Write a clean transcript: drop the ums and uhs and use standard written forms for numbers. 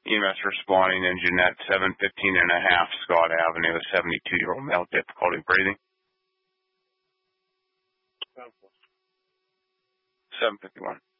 EMS responding in Jeanette, 715.5 Scott Avenue, a 72-year-old male, difficulty breathing. 751.